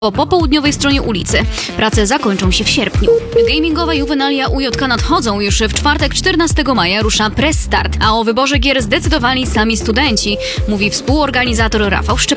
po południowej stronie ulicy. Prace zakończą się w sierpniu. Gamingowe juwenalia UJK nadchodzą. Już w czwartek 14 maja rusza press start, a o wyborze gier zdecydowali sami studenci, mówi współorganizator Rafał Szczepanik.